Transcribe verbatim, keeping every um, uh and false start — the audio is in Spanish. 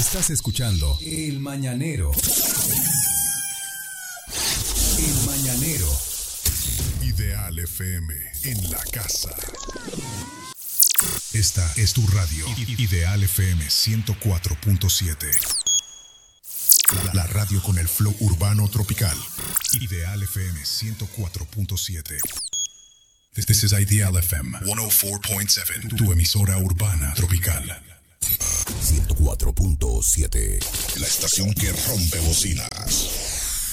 Estás escuchando El Mañanero. El Mañanero. Ideal F M en la casa. Esta es tu radio. Ideal F M ciento cuatro punto siete. La, la radio con el flow urbano tropical. Ideal F M ciento cuatro punto siete. This, this is Ideal F M ciento cuatro punto siete. Tu, tu emisora urbana tropical. ciento cuatro punto siete. La estación que rompe bocinas.